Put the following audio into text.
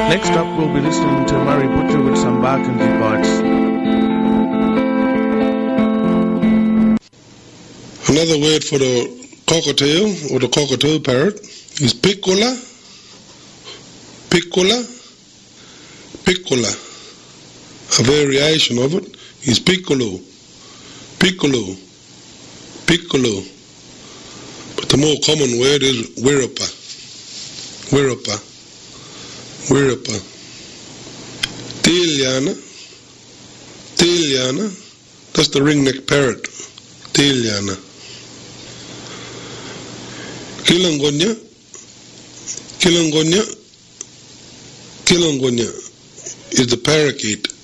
Next up, we'll be listening to Murray Butcher with some Barkindji Bites. Another word for the cockatiel or the cockatoo parrot is piccola, piccola, piccola. A variation of it is piccolo, piccolo, piccolo. But the more common word is wirrapa, wirrapa, wirrapa. Tiliana, tiliana, that's the ringneck parrot, tiliana. Kilangonya, kilangonya, kilangonya is the parakeet.